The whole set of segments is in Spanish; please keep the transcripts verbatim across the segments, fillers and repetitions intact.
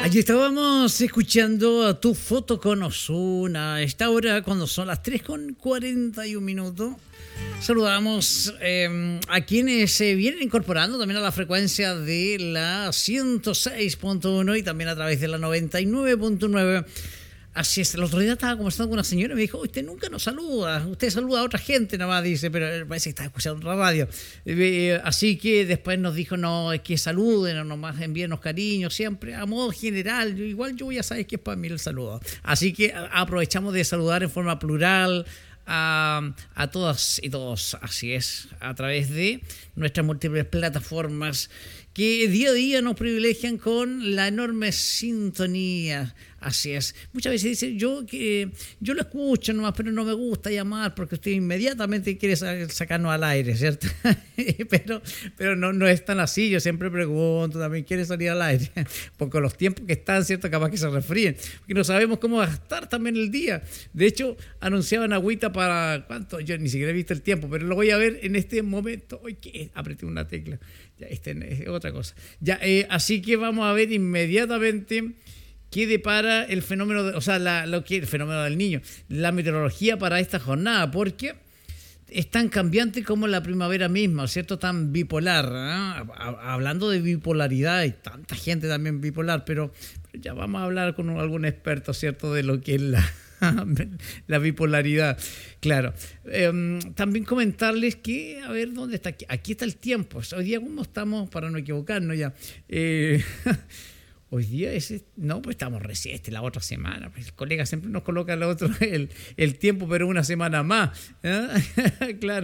Allí estábamos escuchando a Tu Foto con Ozuna. A esta hora, cuando son las tres con cuarenta y un minutos, saludamos eh, a quienes se vienen incorporando también a la frecuencia de la ciento seis punto uno y también a través de la noventa y nueve punto nueve. Así es, el otro día estaba conversando con una señora y me dijo: usted nunca nos saluda, usted saluda a otra gente nada más, dice, pero parece que está escuchando otra radio. Eh, así que después nos dijo: no, es que saluden, o nomás envíenos cariño, siempre a modo general, igual yo ya sabes que es para mí el saludo. Así que aprovechamos de saludar en forma plural a, a todas y todos, así es, a través de nuestras múltiples plataformas que día a día nos privilegian con la enorme sintonía. Así es. Muchas veces dicen, yo que yo lo escucho nomás, pero no me gusta llamar porque usted inmediatamente quiere sacarnos al aire, ¿cierto? pero pero no, no es tan así. Yo siempre pregunto, también quiere salir al aire, porque los tiempos que están, ¿cierto? Capaz que se resfríen, porque no sabemos cómo va a estar también el día. De hecho, anunciaban agüita para, ¿cuánto? Yo ni siquiera he visto el tiempo, pero lo voy a ver en este momento. Hoy que apreté una tecla. Ya, este es otra cosa. Ya, eh, así que vamos a ver inmediatamente qué depara el fenómeno, de, o sea, la, lo que el fenómeno del niño, la meteorología para esta jornada, porque es tan cambiante como la primavera misma, ¿cierto? Tan bipolar, ¿eh? Hablando de bipolaridad, hay tanta gente también bipolar, pero, pero ya vamos a hablar con algún experto, ¿cierto? De lo que es la, la bipolaridad, claro. Eh, también comentarles que, a ver, ¿dónde está? Aquí, aquí está el tiempo. Hoy día, ¿cómo estamos? Para no equivocarnos ya. Eh... Hoy día ese, no, pues estamos recién, este, la otra semana. Pues el colega siempre nos coloca el otro, el, el tiempo, pero una semana más. ¿Eh? Claro.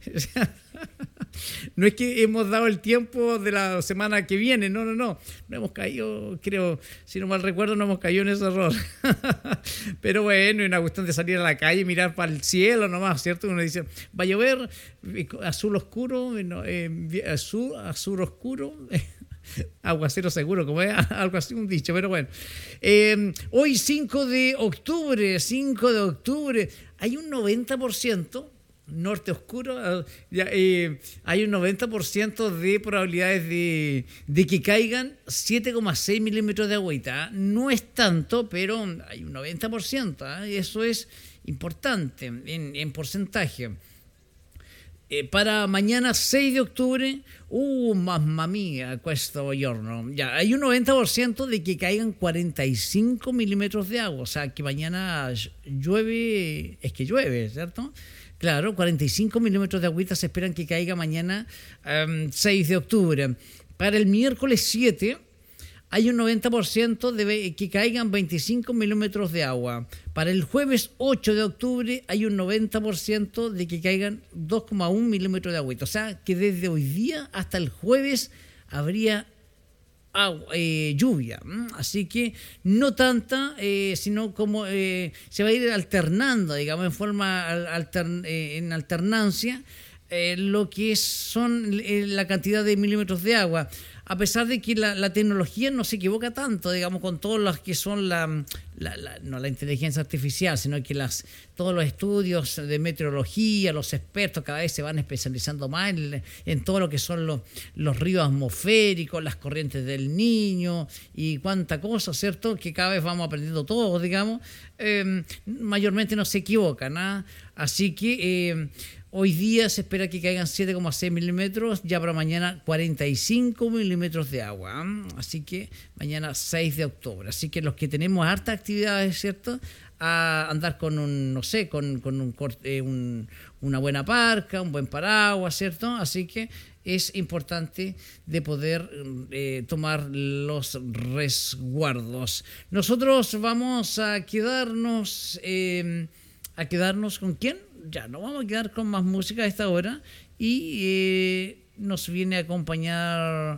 No es que hemos dado el tiempo de la semana que viene, no, no, no. No hemos caído, creo, si no mal recuerdo, no hemos caído en ese error. Pero bueno, es una cuestión de salir a la calle y mirar para el cielo nomás, ¿cierto? Uno dice, va a llover, azul oscuro, no, eh, azul, azul oscuro. Aguacero seguro, como es algo así un dicho, pero bueno. Eh, hoy cinco de octubre, cinco de octubre, hay un noventa por ciento, norte oscuro, ya, eh, hay un noventa por ciento de probabilidades de, de que caigan siete coma seis milímetros de agüita. No es tanto, pero hay un noventa por ciento, ¿eh? Eso es importante en, en porcentaje. Eh, para mañana seis de octubre, uh, mamma mía, questo giorno. Ya, hay un noventa por ciento de que caigan cuarenta y cinco milímetros de agua. O sea, que mañana llueve, es que llueve, ¿cierto? Claro, cuarenta y cinco milímetros de agüita se esperan que caiga mañana um, seis de octubre. Para el miércoles siete, hay un noventa por ciento de que caigan veinticinco milímetros de agua. Para el jueves ocho de octubre hay un noventa por ciento de que caigan dos coma uno milímetros de agüita. O sea, que desde hoy día hasta el jueves habría agua, eh, lluvia. Así que no tanta, eh, sino como eh, se va a ir alternando, digamos, en forma altern, eh, en alternancia, eh, lo que son eh, la cantidad de milímetros de agua. A pesar de que la, la tecnología no se equivoca tanto, digamos, con todas las que son la, la, la, no la inteligencia artificial, sino que las, todos los estudios de meteorología, los expertos cada vez se van especializando más en, en todo lo que son los, los ríos atmosféricos, las corrientes del Niño y cuánta cosa, ¿cierto? Que cada vez vamos aprendiendo todos, digamos. Eh, mayormente no se equivocan, ¿eh? Así que Eh, hoy día se espera que caigan siete coma seis milímetros, ya para mañana cuarenta y cinco milímetros de agua. Así que mañana seis de octubre. Así que los que tenemos hartas actividades, ¿cierto? A andar con un, no sé, con, con un, eh, un, una buena parca, un buen paraguas, ¿cierto? Así que es importante de poder eh, tomar los resguardos. Nosotros vamos a quedarnos, eh, a quedarnos ¿con quién? Ya, nos vamos a quedar con más música a esta hora y eh, nos viene a acompañar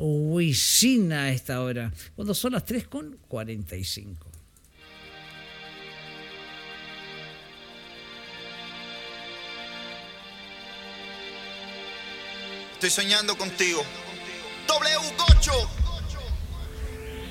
Wisin a esta hora, cuando son las tres con cuarenta y cinco. Estoy soñando contigo. W Gocho.